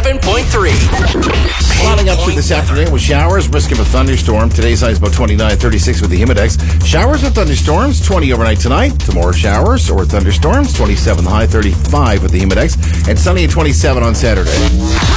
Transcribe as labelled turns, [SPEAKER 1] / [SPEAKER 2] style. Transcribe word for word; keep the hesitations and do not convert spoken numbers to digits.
[SPEAKER 1] seven point three.
[SPEAKER 2] Clouding up through this afternoon with showers, risk of a thunderstorm. Today's high is about twenty-nine, thirty-six with the Humidex. Showers and thunderstorms, twenty overnight tonight. Tomorrow, showers or thunderstorms, twenty-seven the high, thirty-five with the Humidex. And sunny at twenty-seven on Saturday.